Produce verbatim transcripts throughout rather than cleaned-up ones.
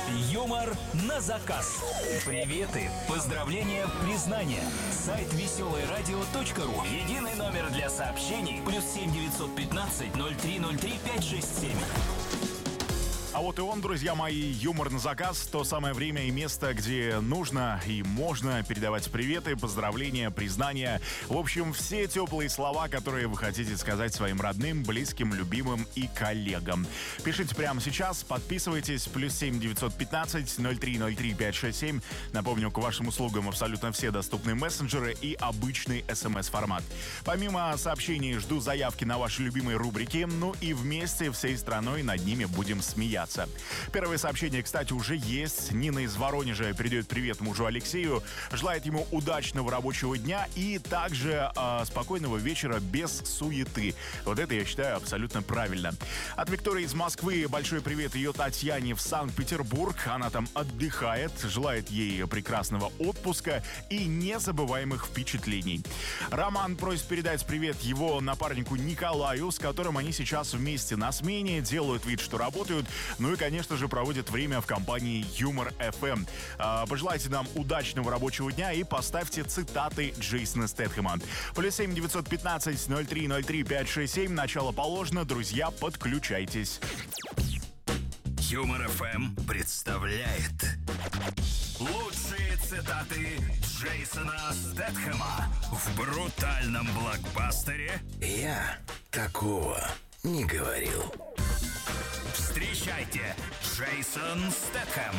Юмор на заказ. Приветы, поздравления, признания. Сайт веселое радио точка ру. Единый номер для сообщений. Плюс семь девятьсот пятнадцать ноль три ноль три пять шесть семь. А вот и он, друзья мои, юмор на заказ. То самое время и место, где нужно и можно передавать приветы, поздравления, признания. В общем, все теплые слова, которые вы хотите сказать своим родным, близким, любимым и коллегам. Пишите прямо сейчас, подписывайтесь. Плюс семь девятьсот пятнадцать ноль три ноль три пять шесть семь. Напомню, к вашим услугам абсолютно все доступные мессенджеры и обычный смс-формат. Помимо сообщений, жду заявки на ваши любимые рубрики. Ну и вместе всей страной над ними будем смеяться. Первое сообщение, кстати, уже есть. Нина из Воронежа передает привет мужу Алексею. Желает ему удачного рабочего дня и также э, спокойного вечера без суеты. Вот это я считаю абсолютно правильно. От Виктории из Москвы большой привет ее Татьяне в Санкт-Петербург. Она там отдыхает. Желает ей прекрасного отпуска и незабываемых впечатлений. Роман просит передать привет его напарнику Николаю, с которым они сейчас вместе на смене, делают вид, что работают. Ну и, конечно же, проводят время в компании Юмор эф эм. А, пожелайте нам удачного рабочего дня и поставьте цитаты Джейсона Стэтхэма. Плюс семь девятьсот пятнадцать ноль три ноль три пять шесть семь. Начало положено. Друзья, подключайтесь. Юмор эф эм представляет лучшие цитаты Джейсона Стэтхэма в брутальном блокбастере. Я такого не говорил. Встречайте, Джейсон Стэтхэм.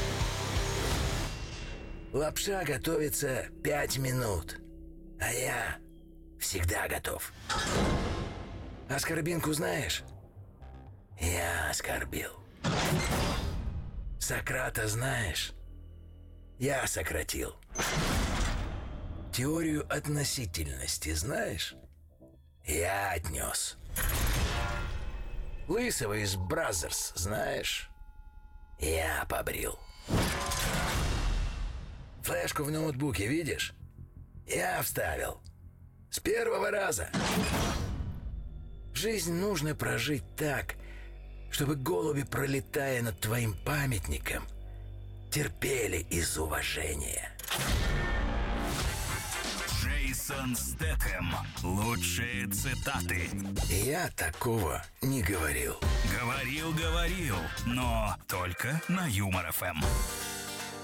Лапша готовится пять минут, а я всегда готов. Аскорбинку знаешь? Я оскорбил. Сократа знаешь? Я сократил. Теорию относительности знаешь? Я отнес. Лысого из Бразерс знаешь? Я побрил. Флешку в ноутбуке видишь? Я вставил. С первого раза. Жизнь нужно прожить так, чтобы голуби, пролетая над твоим памятником, терпели из уважения. Джейсон Стэтхэм. Лучшие цитаты. Я такого не говорил. Говорил, говорил, но только на Юмор эф эм.